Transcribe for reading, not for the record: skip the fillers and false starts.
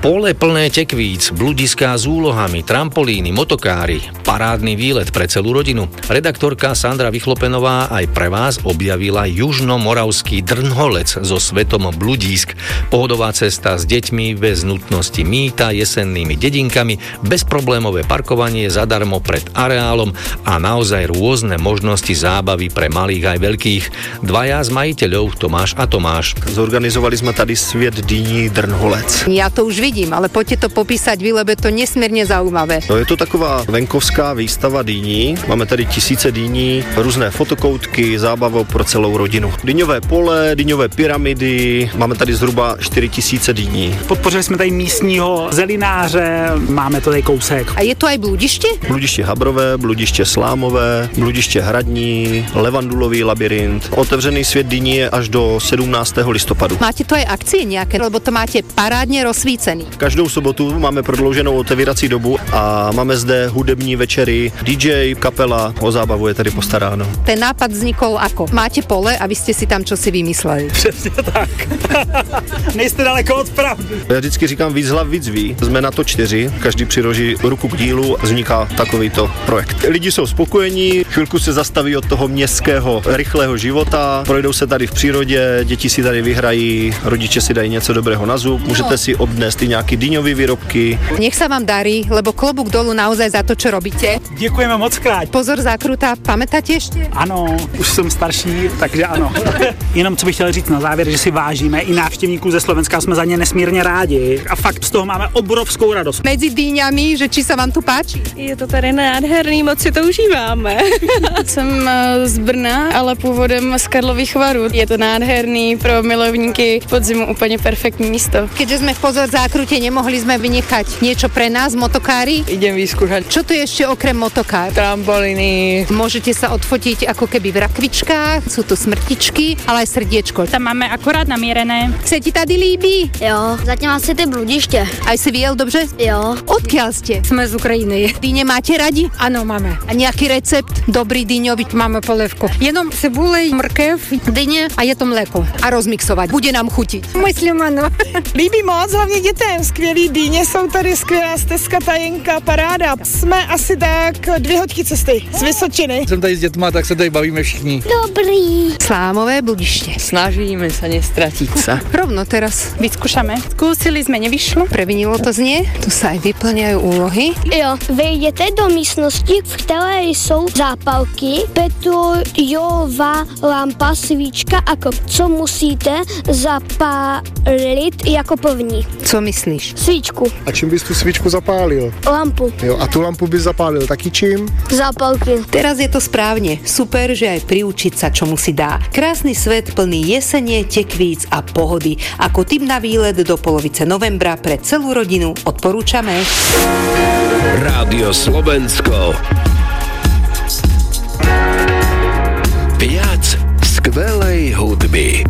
Pole plné tekvíc, bludiská s úlohami, trampolíny, motokári, parádny výlet pre celú rodinu. Redaktorka Sandra Vychlopenová aj pre vás objavila južnomoravský Drnholec so svetom bludísk. Pohodová cesta s deťmi bez nutnosti mýta, jesennými dedinkami, bezproblémové parkovanie zadarmo pred areálom a naozaj rôzne možnosti zábavy pre malých aj veľkých. Dvaja z majiteľov, Tomáš a Tomáš. Zorganizovali sme tady sviet dýní Drnholec. Ja to už vidím, ale poďte to popísať vy, lebo je to nesmierne zaujímavé. No, je to taková venkovská výstava dýní. Máme tady tisíce dýní, různé fotokoutky, zábavou pro celou rodinu. Dýňové pole, dýňové pyramidy, máme tady zhruba 4000 dýní. Podpořili jsme tady místního zelináře, máme to tady kousek. A je to aj bludiště? Bludiště habrové, bludiště slámové, bludiště hradní, levandulový labyrint. Otevřený svět dýní je až do 17. listopadu. Máte tu aj akcie nejaké, lebo to máte parádne rozsvícený. Každou sobotu máme prodlouženou otevírací dobu a máme zde hudební večery, DJ, kapela, o zábavu je tady postaráno. Ten nápad vznikol ako? Máte pole a vy ste si tam čosi vymysleli. Přesně tak. Nejste daleko od pravdy. Já vždycky říkám víc hlav, víc ví. Jsme na to 4, každý přiloží ruku k dílu a vzniká takovýto projekt. Lidi jsou spokojení, chvilku se zastaví od toho městského rychlého života, projdou se tady v přírodě, děti si tady vyhrají, rodiče si dají něco dobrého na zub, můžete si odnést i nějaký dýňové výrobky. Nech sa vám darí, lebo klobúk dolu naozaj za to, čo robíte. Děkujeme moc krát. Pozor, zákruta, pamätáte ešte? Ano, už jsem starší, takže ano. Jenom co bych chtěl říct na závěr, že si vážíme i návštěvníků ze Slovenska, jsme za ně nesmírně rádi a fakt z toho máme obrovskou radost. Medzi dýňami, že či sa vám tu páči? Je to tady nádherný, moc si to užíváme. Jsem z Brna, ale původem z Karlových Varů. Je to nádherný pro milovníky podzimu, úplně perfektní místo. Keďže sme v Pozor zákrute, nemohli sme vynechať niečo pre nás, motokári. Idem vyskúšať. Čo tu je ešte okrem motokár? Trampoliny. Môžete sa odfotiť ako keby v rakvičkách, sú tu smrtičky, ale aj srdiečko. Tam máme akorát namierené. Se ti tady líbí? Jo, zatím asi ty bludiště. Aj si vyjel dobře? Jo. Odkiaľ ste? Sme z Ukrajiny. Dýne máte radi? Áno, máme. A nejaký recept dobrý dýňový? Máme polevku. Jenom cibulej, mrkev, dyně a je to mléko. A rozmixovať. Bude nám chutiť. Myslím, ano. Líbí moc, hlavně dětem. Skvělý dýně jsou tady, skvělá stezka, tajenka, paráda. Jsme asi tak 2 hodky cesty z Vysočiny. Jsem tady s dětma, tak se tady bavíme všichni. Dobrý. Slámové bludište. Snažíme sa nestratiť sa. Rovno teraz Vyskúšame. Skúsili sme, nevyšlo. previnilo to znie. Tu sa aj vyplňajú úlohy. Jo, vejdete do místnosti, v které jsou zápalky, petrojová lampa, svíčka a co musíte zapálit jako první. Co myslíš? Svíčku, A čím bys tu svíčku zapálil? lampu, Jo, a tu lampu bys zapálil taky čím? zápalky. Teraz je to správne. Super, že aj priučiť sa, čomu si dá. Krásny svet plný jesenie, tekvíc a pohody. Ako tip na výlet do polovice novembra pre celú rodinu odporúčame. Rádio Slovensko. Viac skvelej hudby.